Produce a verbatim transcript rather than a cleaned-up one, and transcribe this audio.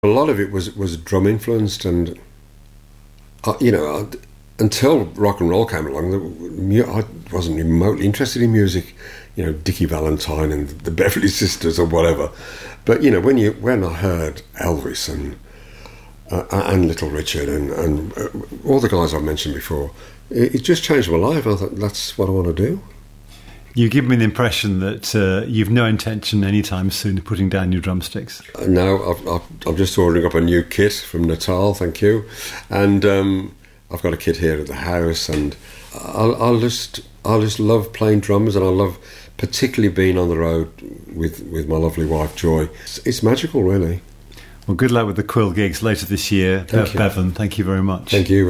A lot of it was was drum influenced, and uh, you know, uh, until rock and roll came along, the, mu- I wasn't remotely interested in music. You know, Dickie Valentine and the Beverly Sisters or whatever. But you know, when you when I heard Elvis and uh, and Little Richard and and uh, all the guys I mentioned before, it, it just changed my life. I thought that's what I want to do. You give me the impression that uh, you've no intention anytime soon of putting down your drumsticks. Uh, no, I've, I've, I'm just ordering up a new kit from Natal, thank you. And um, I've got a kit here at the house, and I'll, I'll just I'll just love playing drums, and I love particularly being on the road with, with my lovely wife, Joy. It's, it's magical, really. Well, good luck with the Quill gigs later this year. Thank Bevan, thank you very much. Thank you.